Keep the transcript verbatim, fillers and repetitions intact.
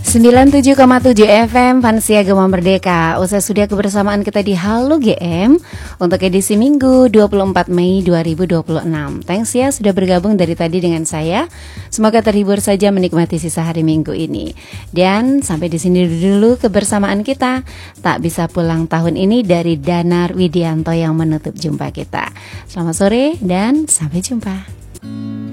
sembilan puluh tujuh koma tujuh F M Fansia Gema Merdeka. Usai sudah kebersamaan kita di Halo G M untuk edisi Minggu dua puluh empat Mei dua ribu dua puluh enam. Thanks ya sudah bergabung dari tadi dengan saya. Semoga terhibur saja menikmati sisa hari Minggu ini. Dan sampai di sini dulu kebersamaan kita. Tak bisa pulang tahun ini dari Danar Widianto yang menutup jumpa kita. Selamat sore dan sampai jumpa.